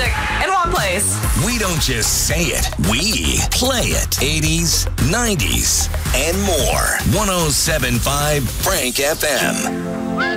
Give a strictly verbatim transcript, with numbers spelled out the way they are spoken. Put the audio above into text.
music in one place. We don't just say it, we play it. eighties, nineties, and more. one oh seven point five Frank F M.